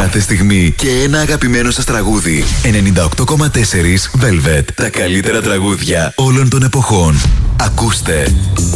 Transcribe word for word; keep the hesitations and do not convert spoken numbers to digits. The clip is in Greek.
κάθε στιγμή και ένα αγαπημένο σας τραγούδι. ενενήντα οκτώ κόμμα τέσσερα Velvet. Τα καλύτερα τραγούδια όλων των εποχών. Ακούστε.